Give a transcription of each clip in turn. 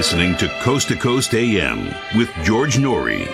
listening to Coast AM with George Norrie.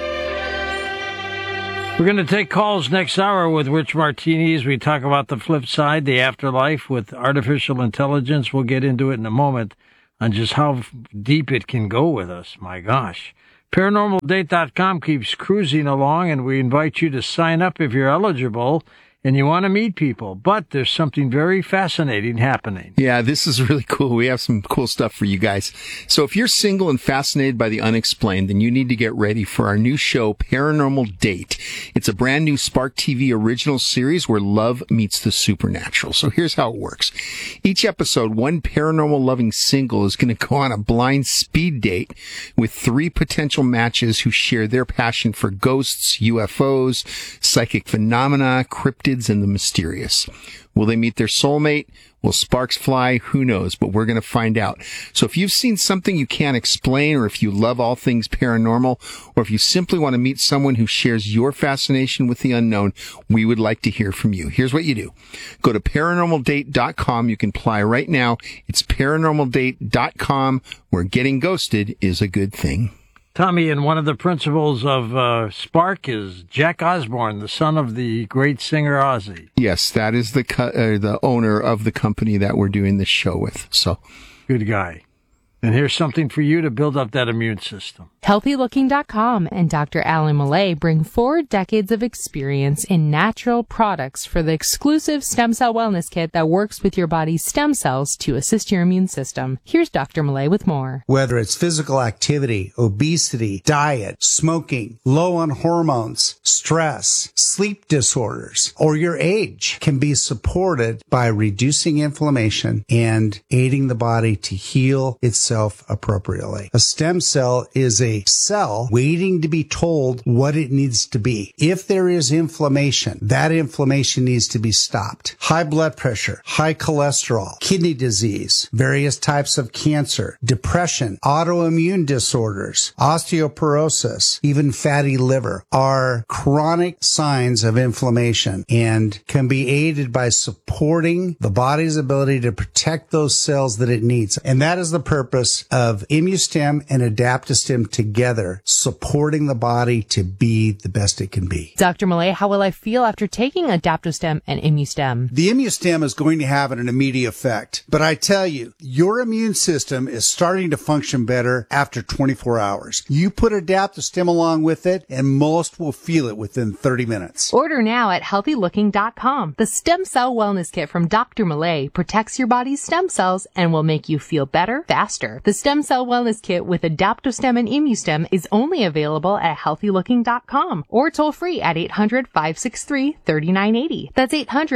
We're going to take calls next hour with Rich Martinez. We talk about the flip side, the afterlife with artificial intelligence. We'll get into it in a moment on just how deep it can go with us. My gosh. ParanormalDate.com keeps cruising along, and we invite you to sign up if you're eligible and you want to meet people. But there's something very fascinating happening. Yeah, this is really cool. We have some cool stuff for you guys. So if you're single and fascinated by the unexplained, then you need to get ready for our new show, Paranormal Date. It's a brand new Spark TV original series where love meets the supernatural. So here's how it works. Each episode, one paranormal loving single is going to go on a blind speed date with 3 potential matches who share their passion for ghosts, UFOs, psychic phenomena, cryptids, and the mysterious. Will they meet their soulmate? Will sparks fly? Who knows? But we're going to find out. So if you've seen something you can't explain, or if you love all things paranormal, or if you simply want to meet someone who shares your fascination with the unknown, we would like to hear from you. Here's what you do. Go to ParanormalDate.com. You can apply right now. It's ParanormalDate.com, where getting ghosted is a good thing. Tommy, and one of the principals of Spark is Jack Osborne, the son of the great singer Ozzy. Yes, that is the owner of the company that we're doing this show with. So, good guy. And here's something for you to build up that immune system. HealthyLooking.com and Dr. Alan Millay bring 4 decades of experience in natural products for the exclusive Stem Cell Wellness Kit that works with your body's stem cells to assist your immune system. Here's Dr. Millay with more. Whether it's physical activity, obesity, diet, smoking, low on hormones, stress, sleep disorders, or your age can be supported by reducing inflammation and aiding the body to heal itself appropriately. A stem cell is a cell waiting to be told what it needs to be. If there is inflammation, that inflammation needs to be stopped. High blood pressure, high cholesterol, kidney disease, various types of cancer, depression, autoimmune disorders, osteoporosis, even fatty liver are chronic signs of inflammation and can be aided by supporting the body's ability to protect those cells that it needs. And that is the purpose of ImmuStem and Adaptostem together, supporting the body to be the best it can be. Dr. Millay, how will I feel after taking Adaptostem and ImmuStem? The ImmuStem is going to have an immediate effect, but I tell you, your immune system is starting to function better after 24 hours. You put Adaptostem along with it, and most will feel it within 30 minutes. Order now at HealthyLooking.com. The Stem Cell Wellness Kit from Dr. Millay protects your body's stem cells and will make you feel better, faster. The Stem Cell Wellness Kit with Adaptostem and ImmuStem is only available at HealthyLooking.com or toll free at 800-563-3980. That's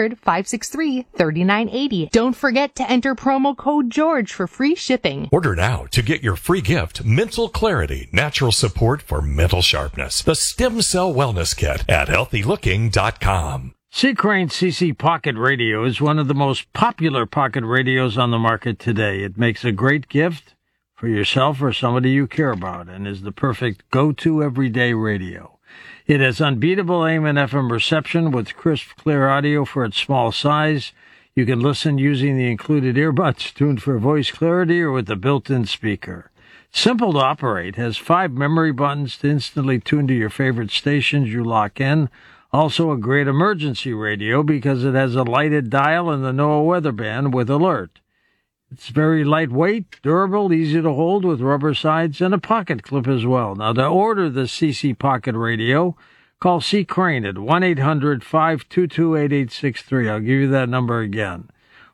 800-563-3980. Don't forget to enter promo code GEORGE for free shipping. Order now to get your free gift, Mental Clarity, Natural Support for Mental Sharpness. The Stem Cell Wellness Kit at HealthyLooking.com. C-Crane CC Pocket Radio is one of the most popular pocket radios on the market today. It makes a great gift for yourself or somebody you care about and is the perfect go-to everyday radio. It has unbeatable AM and FM reception with crisp, clear audio for its small size. You can listen using the included earbuds tuned for voice clarity or with the built-in speaker. Simple to operate, has 5 memory buttons to instantly tune to your favorite stations you lock in. Also a great emergency radio because it has a lighted dial and the NOAA weather band with alert. It's very lightweight, durable, easy to hold with rubber sides and a pocket clip as well. Now, to order the CC Pocket Radio, call C. Crane at 1-800-522-8863. I'll give you that number again,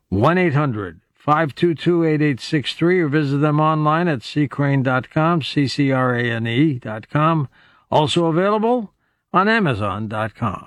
1-800-522-8863, or visit them online at ccrane.com, ccrane.com. Also available on Amazon.com.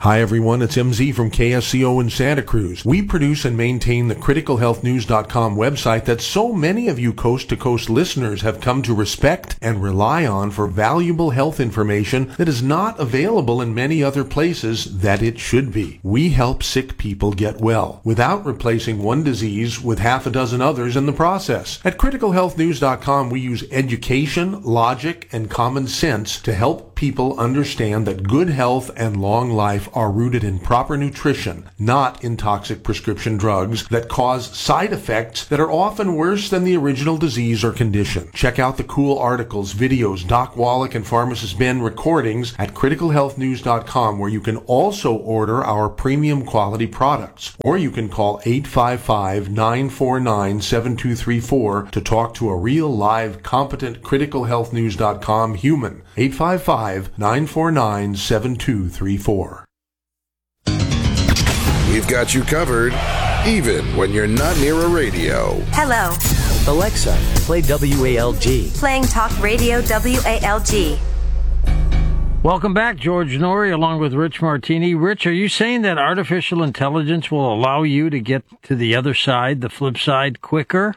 Hi everyone, it's MZ from KSCO in Santa Cruz. We produce and maintain the criticalhealthnews.com website that so many of you coast-to-coast listeners have come to respect and rely on for valuable health information that is not available in many other places that it should be. We help sick people get well without replacing one disease with half a dozen others in the process. At criticalhealthnews.com, we use education, logic, and common sense to help people understand that good health and long life are rooted in proper nutrition, not in toxic prescription drugs that cause side effects that are often worse than the original disease or condition. Check out the cool articles, videos, Doc Wallach and Pharmacist Ben recordings at criticalhealthnews.com, where you can also order our premium quality products. Or you can call 855-949-7234 to talk to a real live competent criticalhealthnews.com human. 855-949-7234. We've got you covered, even when you're not near a radio. Hello. Alexa, play WALG. Playing Talk Radio WALG. Welcome back, George Noory, along with Rich Martini. Rich, are you saying that artificial intelligence will allow you to get to the other side, the flip side, quicker?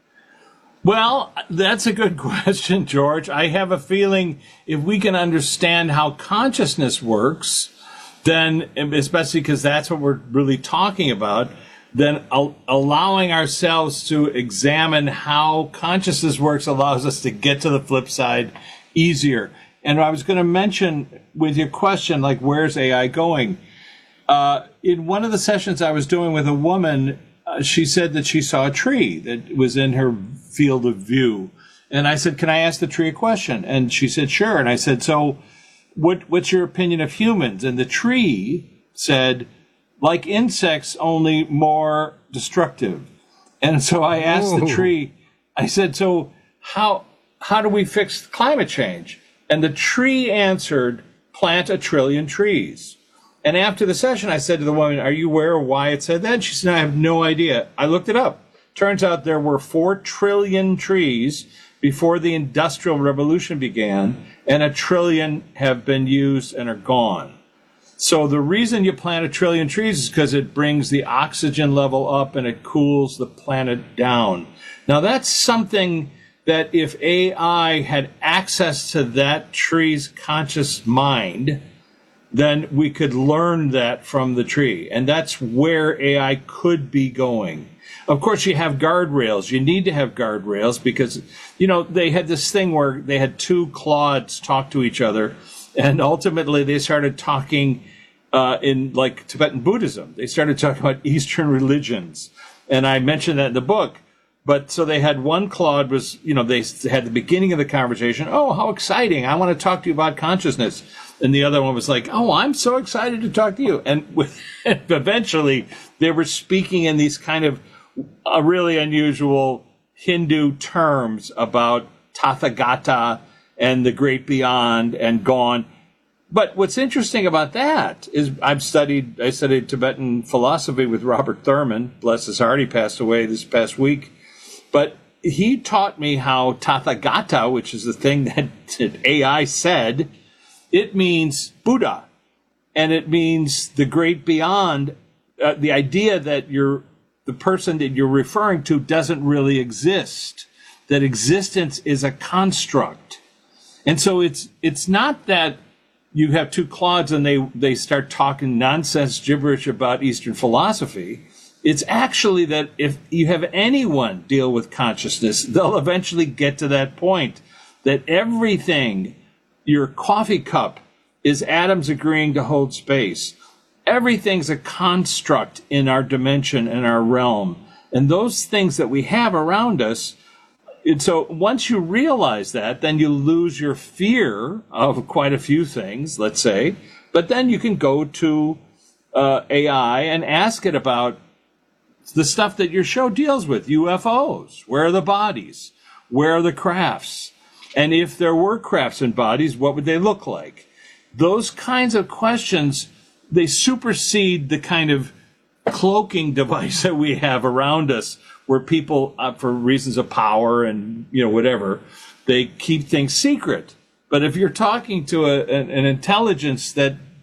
Well, that's a good question, George. I have a feeling if we can understand how consciousness works, then, especially because that's what we're really talking about, then allowing ourselves to examine how consciousness works allows us to get to the flip side easier. And I was going to mention with your question, like, where's AI going? In one of the sessions I was doing with a woman, she said that she saw a tree that was in her field of view. And I said, can I ask the tree a question? And she said, sure. And I said, so what's your opinion of humans? And the tree said, like insects, only more destructive. And so I asked the tree, I said, so how do we fix climate change? And the tree answered, plant 1 trillion trees. And after the session, I said to the woman, are you aware of why it said that? She said, I have no idea. I looked it up. Turns out there were 4 trillion trees before the Industrial Revolution began, and 1 trillion have been used and are gone. So the reason you plant 1 trillion trees is because it brings the oxygen level up and it cools the planet down. Now that's something that if AI had access to that tree's conscious mind, then we could learn that from the tree. And that's where AI could be going. Of course, you have guardrails. You need to have guardrails because, they had this thing where they had 2 Claudes talk to each other. And ultimately, they started talking in like Tibetan Buddhism. They started talking about Eastern religions. And I mentioned that in the book. But so they had one Claude was, they had the beginning of the conversation. Oh, how exciting. I want to talk to you about consciousness. And the other one was like, oh, I'm so excited to talk to you. And eventually they were speaking in these kind of really unusual Hindu terms about Tathagata and the great beyond and gone. But what's interesting about that is I studied Tibetan philosophy with Robert Thurman. Bless his heart, he passed away this past week. But he taught me how Tathagata, which is the thing that AI said, it means Buddha. And it means the great beyond, the idea that the person that you're referring to doesn't really exist, that existence is a construct. And so it's not that you have 2 Claudes and they start talking nonsense gibberish about Eastern philosophy. It's actually that if you have anyone deal with consciousness, they'll eventually get to that point that everything, your coffee cup, is atoms agreeing to hold space. Everything's a construct in our dimension and our realm. And those things that we have around us, and so once you realize that, then you lose your fear of quite a few things, let's say. But then you can go to AI and ask it about the stuff that your show deals with, UFOs. Where are the bodies? Where are the crafts? And if there were crafts and bodies, what would they look like? Those kinds of questions, they supersede the kind of cloaking device that we have around us where people, for reasons of power and, whatever, they keep things secret. But if you're talking to an intelligence that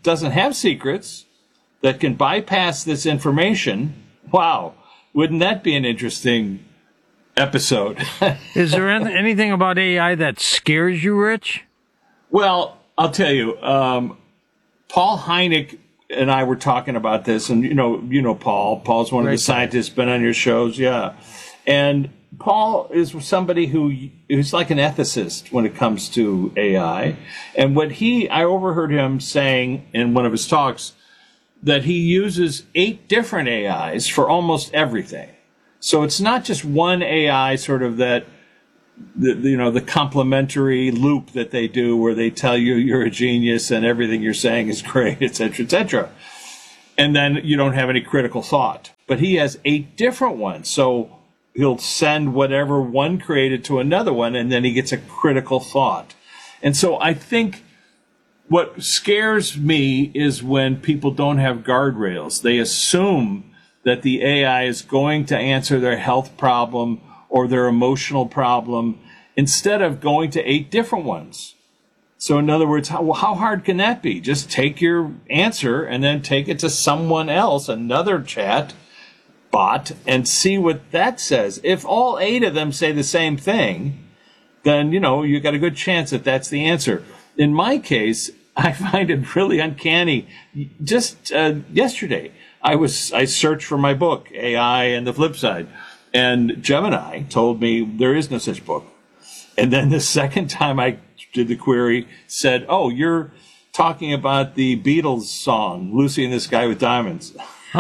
doesn't have secrets, that can bypass this information. Wow, wouldn't that be an interesting episode? Is there anything about AI that scares you, Rich? Well, I'll tell you, Paul Hynek and I were talking about this, and you know Paul. Paul's one of the scientists, been on your shows, yeah. And Paul is somebody who's like an ethicist when it comes to AI. And I overheard him saying in one of his talks that he uses 8 different AIs for almost everything. So it's not just one AI sort of that, the complementary loop that they do where they tell you you're a genius and everything you're saying is great, et cetera, et cetera. And then you don't have any critical thought. But he has 8 different ones. So he'll send whatever one created to another one, and then he gets a critical thought. And so I think what scares me is when people don't have guardrails. They assume that the AI is going to answer their health problem or their emotional problem instead of going to 8 different ones. So in other words, how hard can that be? Just take your answer and then take it to someone else, another chat bot, and see what that says. If all 8 of them say the same thing, then, you got a good chance that that's the answer. In my case, I find it really uncanny. Just yesterday, I searched for my book, AI and the Flip Side, and Gemini told me there is no such book. And then the second time I did the query, said, "Oh, you're talking about the Beatles song, Lucy and the Sky with Diamonds."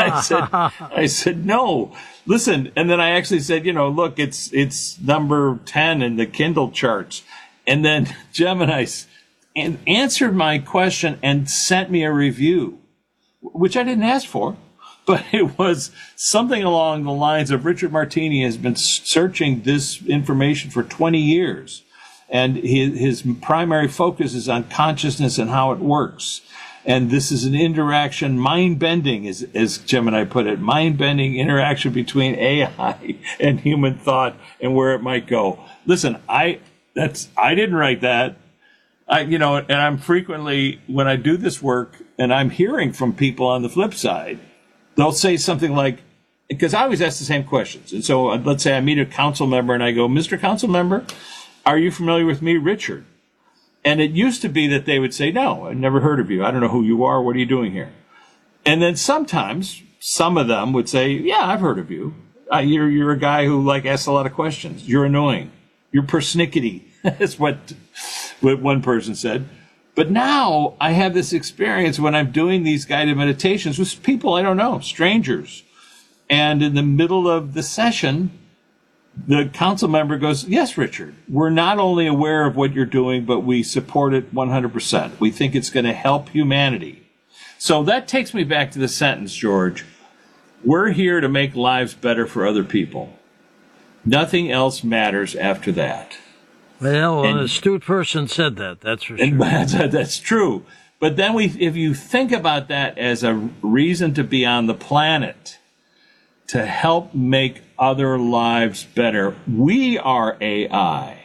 I said, no, listen. And then I actually said, look, it's number 10 in the Kindle charts. And then Gemini answered my question and sent me a review, which I didn't ask for, but it was something along the lines of Richard Martini has been searching this information for 20 years. And his primary focus is on consciousness and how it works. And this is an interaction, mind-bending, as Gemini put it, mind-bending interaction between AI and human thought and where it might go. Listen, I didn't write that. And I'm frequently, when I do this work and I'm hearing from people on the flip side, they'll say something like, because I always ask the same questions. And so let's say I meet a council member and I go, "Mr. Council Member, are you familiar with me, Richard?" And it used to be that they would say, "No, I've never heard of you. I don't know who you are. What are you doing here?" And then sometimes some of them would say, "Yeah, I've heard of you. You're a guy who asks a lot of questions. You're annoying. You're persnickety." That's what one person said. But now I have this experience when I'm doing these guided meditations with people I don't know, strangers. And in the middle of the session, the council member goes, "Yes, Richard, we're not only aware of what you're doing, but we support it 100%. We think it's going to help humanity." So that takes me back to the sentence, George. We're here to make lives better for other people. Nothing else matters after that. Well, an astute person said that, that's for sure. That's true. But then if you think about that as a reason to be on the planet, to help make other lives better, we are AI.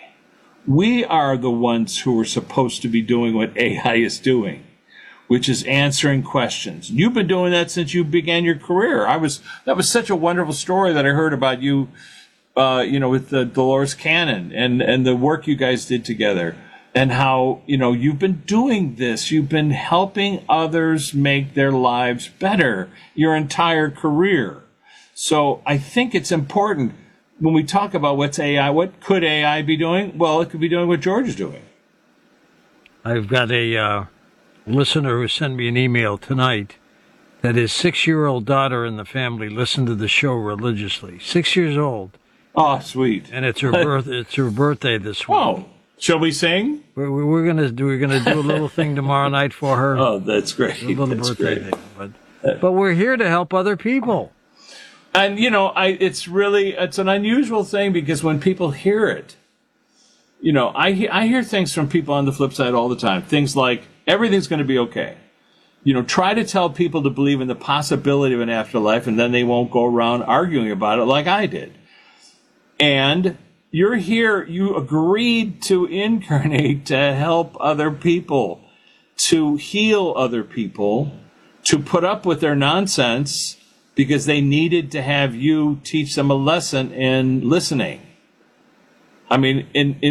We are the ones who are supposed to be doing what AI is doing, which is answering questions. You've been doing that since you began your career. That was such a wonderful story that I heard about you, with Dolores Cannon and the work you guys did together, and how, you've been doing this. You've been helping others make their lives better your entire career. So I think it's important when we talk about what's AI, what could AI be doing? Well, it could be doing what George is doing. I've got a listener who sent me an email tonight that his 6-year-old daughter and the family listen to the show religiously. 6 years old. Oh, sweet! And it's her birthday this week. Oh, shall we sing? We're gonna do a little thing tomorrow night for her. Oh, that's great! A little birthday thing, but we're here to help other people. And it's an unusual thing, because when people hear it, I hear things from people on the flip side all the time. Things like, everything's going to be okay. Try to tell people to believe in the possibility of an afterlife, and then they won't go around arguing about it like I did. And you're here, you agreed to incarnate to help other people, to heal other people, to put up with their nonsense because they needed to have you teach them a lesson in listening. I mean,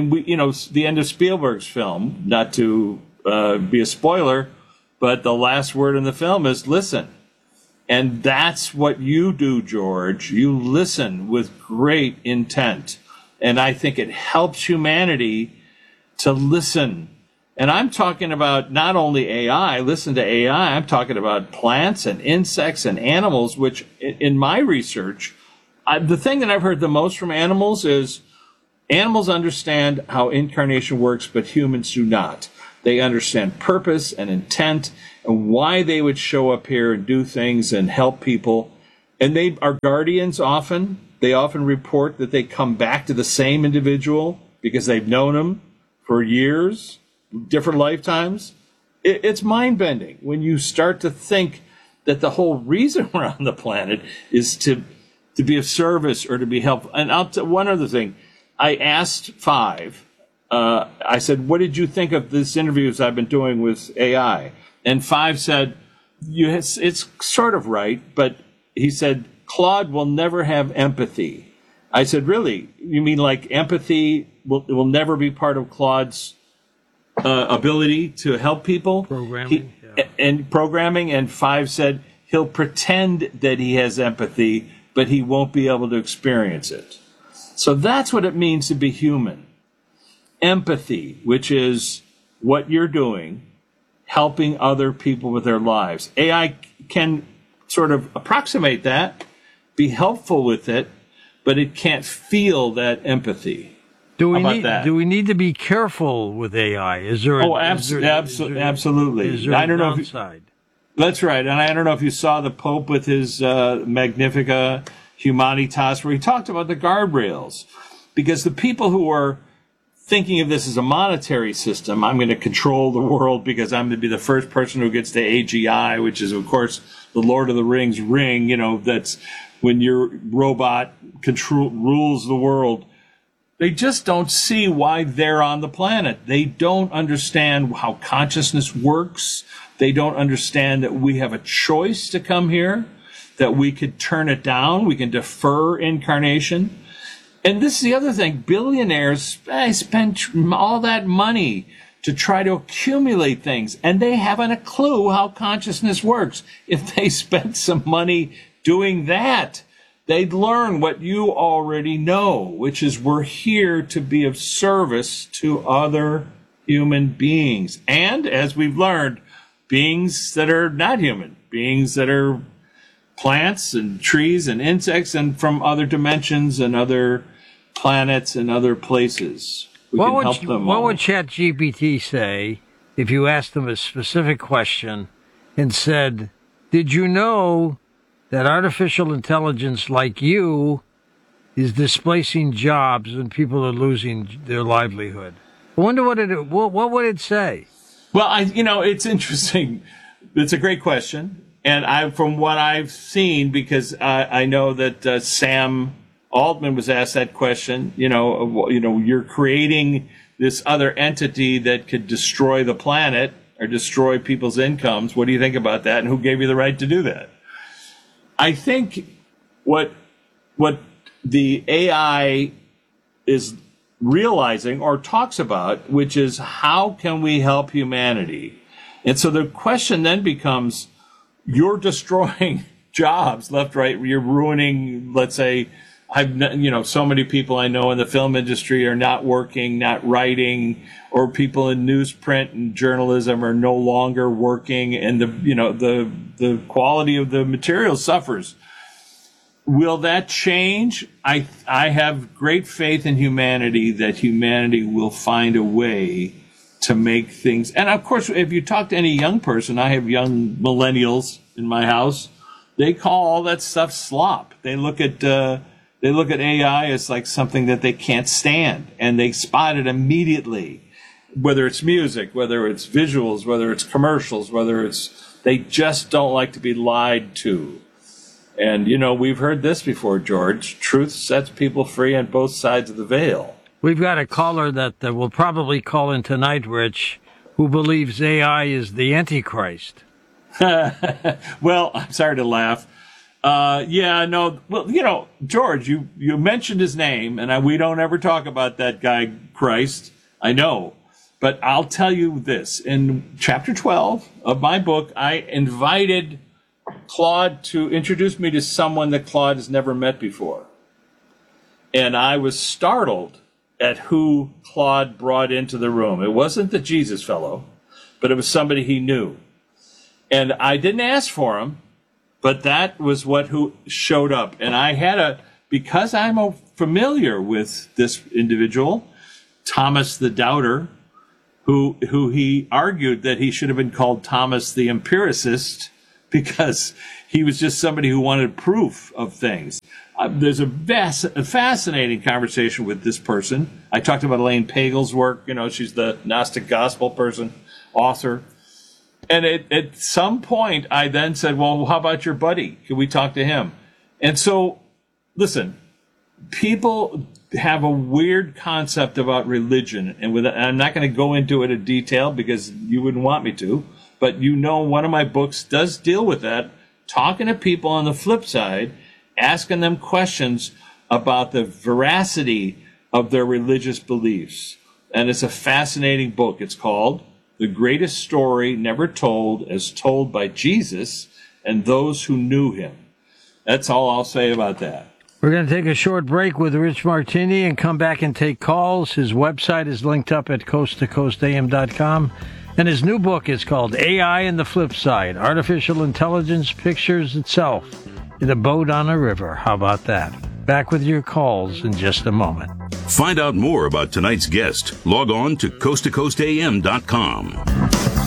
the end of Spielberg's film, not to be a spoiler, but the last word in the film is listen. And that's what you do, George. You listen with great intent. And I think it helps humanity to listen. And I'm talking about not only AI, listen to AI, I'm talking about plants and insects and animals, which in my research, the thing that I've heard the most from animals is animals understand how incarnation works, but humans do not. They understand purpose and intent and why they would show up here and do things and help people. And they are guardians often. They often report that they come back to the same individual because they've known him for years, different lifetimes. It's mind-bending when you start to think that the whole reason we're on the planet is to be of service or to be helpful. And one other thing. I asked Five, I said, what did you think of this interviews I've been doing with AI? And Five said, it's sort of right, but he said, Claude will never have empathy. I said, really? You mean like empathy will never be part of Claude's ability to help people? Programming. And programming. And Five said, he'll pretend that he has empathy, but he won't be able to experience it. So that's what it means to be human. Empathy, which is what you're doing, helping other people with their lives. AI can sort of approximate that, be helpful with it, but it can't feel that empathy. Do we need to be careful with AI? Is there? Absolutely. Is there I don't know downside? That's right, and I don't know if you saw the Pope with his Magnifica Humanitas, where he talked about the guardrails, because the people who are thinking of this as a monetary system, I'm going to control the world because I'm going to be the first person who gets to AGI, which is, of course, the Lord of the Rings ring, that's when your robot rules the world. They just don't see why they're on the planet. They don't understand how consciousness works. They don't understand that we have a choice to come here, that we could turn it down, we can defer incarnation. And this is the other thing. Billionaires spend all that money to try to accumulate things, and they haven't a clue how consciousness works. If they spent some money doing that, they'd learn what you already know, which is we're here to be of service to other human beings. And, as we've learned, beings that are not human, beings that are plants and trees and insects and from other dimensions and other planets and other places. What would ChatGPT say if you asked them a specific question and said, did you know that artificial intelligence like you is displacing jobs and people are losing their livelihood? I wonder what would it say? Well, it's interesting. It's a great question. And from what I've seen, because I know that Sam Altman was asked that question, you're creating this other entity that could destroy the planet or destroy people's incomes. What do you think about that? And who gave you the right to do that? I think what the AI is realizing or talks about, which is how can we help humanity? And so the question then becomes, you're destroying jobs left, right. You're ruining, let's say, so many people I know in the film industry are not working, not writing, or people in newsprint and journalism are no longer working, and the quality of the material suffers. Will that change? I have great faith in humanity that humanity will find a way to make things. And of course, if you talk to any young person, I have young millennials in my house, they call all that stuff slop. They look at AI as like something that they can't stand, and they spot it immediately. Whether it's music, whether it's visuals, whether it's commercials, they just don't like to be lied to. And, we've heard this before, George. Truth sets people free on both sides of the veil. We've got a caller that will probably call in tonight, Rich, who believes AI is the Antichrist. Well, I'm sorry to laugh. Well, George, you mentioned his name, and we don't ever talk about that guy, Christ. I know. But I'll tell you this. In chapter 12 of my book, I invited Claude to introduce me to someone that Claude has never met before. And I was startled at who Claude brought into the room. It wasn't the Jesus fellow, but it was somebody he knew. And I didn't ask for him, but that was who showed up. And because I'm familiar with this individual, Thomas the Doubter, who he argued that he should have been called Thomas the Empiricist because he was just somebody who wanted proof of things. There's a fascinating conversation with this person. I talked about Elaine Pagel's work. She's the Gnostic Gospel author. And at some point, I then said, well, how about your buddy? Can we talk to him? And so, listen, people have a weird concept about religion. And I'm not going to go into it in detail because you wouldn't want me to. But one of my books does deal with that, talking to people on the flip side, asking them questions about the veracity of their religious beliefs. And it's a fascinating book. It's called The Greatest Story Never Told, as Told by Jesus and Those Who Knew Him. That's all I'll say about that. We're going to take a short break with Rich Martini and come back and take calls. His website is linked up at coasttocoastam.com. And his new book is called AI and the Flip Side. Artificial Intelligence Pictures Itself in a Boat on a River. How about that? Back with your calls in just a moment. Find out more about tonight's guest. Log on to coasttocoastam.com.